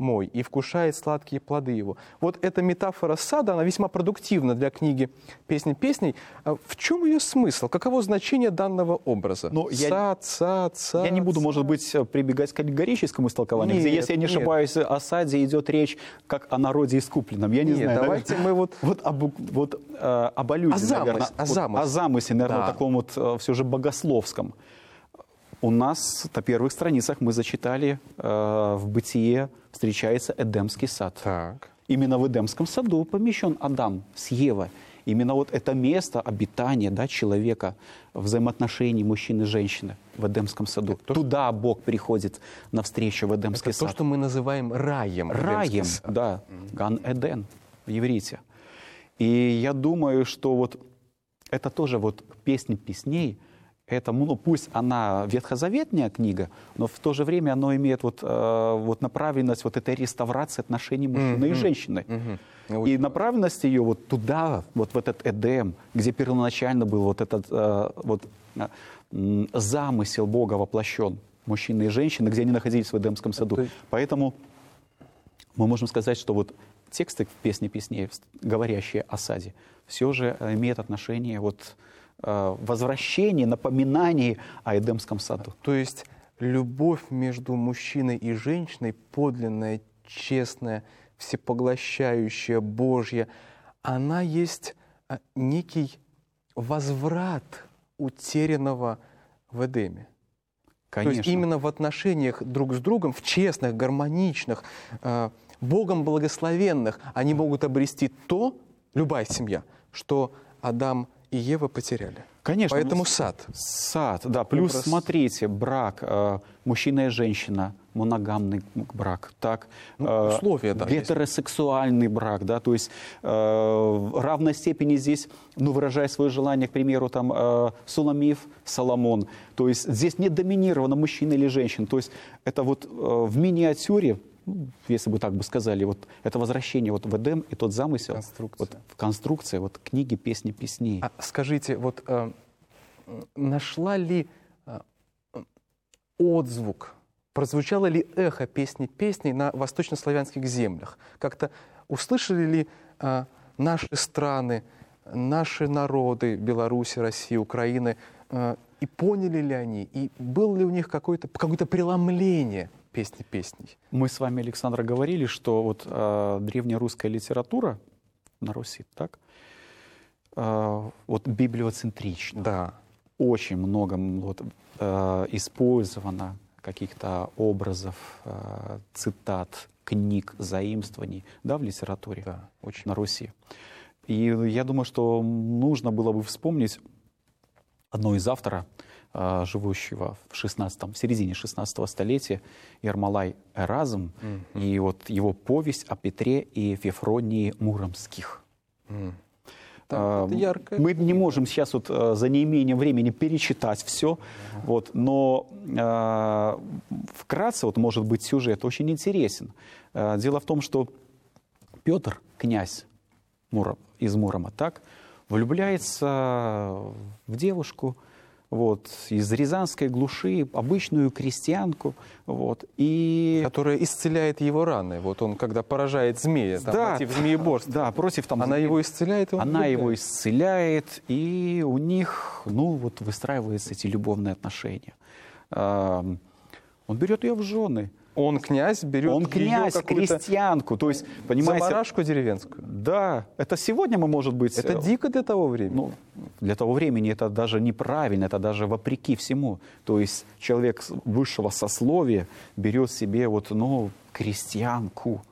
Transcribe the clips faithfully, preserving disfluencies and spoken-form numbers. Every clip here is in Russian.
мой и вкушает сладкие плоды его». Вот эта метафора сада, она весьма продуктивна для книги «Песни песней». В чем ее смысл? Каково значение данного образа? Ну, я, сад, сад, сад. Я не буду, сад. может быть, прибегать к аллегорическому истолкованию, Нет, где, если я не нет. ошибаюсь, о саде идет речь как о народе искупленном. Я не Нет, знаю. давайте наверное, мы вот... Вот об, вот, э, об аллюзии, О замысле, наверное. о Вот замысле. о замысле, наверное, Да. таком вот э, все же богословском. У нас на первых страницах мы зачитали э, в «Бытие» встречается Эдемский сад. Так. Именно в Эдемском саду помещен Адам с Евой. Именно вот это место обитания, да, человека, взаимоотношений мужчины и женщины в Эдемском саду. То, Туда Бог приходит навстречу в Эдемский Это сад. то, что мы называем раем. Раем, сад. да. Ган-Эден в иврите. И я думаю, что вот это тоже вот «Песни песней», это, ну, пусть она ветхозаветная книга, но в то же время оно имеет вот, э, вот направленность вот этой реставрации отношений мужчины mm-hmm. и женщины. Mm-hmm. И направленность ее вот туда, вот в этот Эдем, где первоначально был вот этот э, вот, э, замысел Бога воплощен, мужчины и женщины, где они находились в Эдемском саду. Это... Поэтому мы можем сказать, что вот тексты в «Песне песней», говорящие о саде, все же имеют отношение вот возвращение, напоминание о Эдемском саду. То есть любовь между мужчиной и женщиной, подлинная, честная, всепоглощающая, Божья, она есть некий возврат утерянного в Эдеме. Конечно. То есть именно в отношениях друг с другом, в честных, гармоничных, Богом благословенных, они могут обрести то, любая семья, что Адам и Ева потеряли. Конечно. Поэтому сад. Сад, да. Плюс, образ... смотрите, брак, э, мужчина и женщина, моногамный брак, так. Ну, условия, да. Гетеросексуальный есть. Брак, да, то есть э, в равной степени здесь, ну, выражая свое желание, к примеру, там, э, Суламиф, Соломон, то есть здесь не доминировано мужчина или женщина, то есть это вот э, в миниатюре, если бы так бы сказали, вот это возвращение вот в Эдем и тот замысел, вот, в конструкции вот книги «Песни песней». А скажите, вот э, нашла ли э, отзвук, прозвучало ли эхо «Песни песней» на восточнославянских землях? Как-то услышали ли э, наши страны, наши народы, Беларусь, Россия, Украины, э, и поняли ли они, и было ли у них какое-то какое-то преломление «Песни песней»? Мы с вами, Александра, говорили, что вот э, древнерусская литература на Руси, так, э, вот библиоцентрична. Да. Очень много вот, э, использовано каких-то образов, э, цитат, книг, заимствований, да, в литературе, да, очень. На Руси. И я думаю, что нужно было бы вспомнить одного из авторов, живущего в шестнадцатом, в середине шестнадцатого столетия, Ермолай Эразм, mm-hmm. и вот его повесть о Петре и Фефронии Муромских. Mm. А, мы не можем сейчас вот за неимением времени перечитать все, mm-hmm. вот, но а, вкратце, вот, может быть, сюжет очень интересен. А, дело в том, что Петр, князь Муром, из Мурома, так, влюбляется в девушку, вот, из рязанской глуши, обычную крестьянку, вот, и... Которая исцеляет его раны. Вот он, когда поражает змея, там, да, против змееборства. Да, против там... Она зме... его исцеляет, и он Она влюбляет. Его исцеляет, и у них, ну, вот, выстраиваются эти любовные отношения. Он берет ее в жены. Он, князь, берет Он князь, крестьянку, то есть, понимаете... Замарашку деревенскую. Да, это сегодня мы, может быть... Это дико для того времени. Ну, для того времени это даже неправильно, это даже вопреки всему. То есть человек высшего сословия берет себе вот, ну, крестьянку.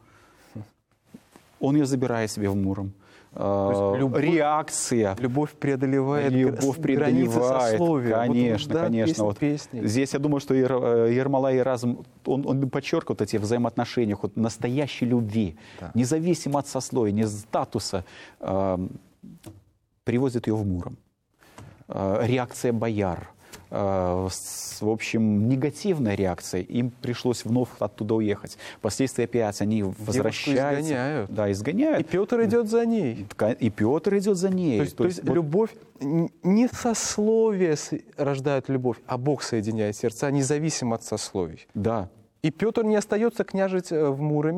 Он ее забирает себе в Муром. Любовь, реакция. Любовь преодолевает, любовь преодолевает границы сословия. Конечно, вот, да, конечно. Вот здесь я думаю, что Ермолай Эразм, он, он подчеркивает эти взаимоотношения вот, настоящей любви, да. Независимо от сословия, не статуса, э, привозит ее в Муром. Э, реакция бояр. С, в общем, негативная реакция. Им пришлось вновь оттуда уехать. Впоследствии опять они возвращаются. Изгоняют. Да, изгоняют. И Петр идет за ней. И Петр идет за ней. То есть, то есть вот... любовь, не сословия рождают любовь, а Бог соединяет сердца, независимо от сословий. Да. И Петр не остается княжить в Муроме.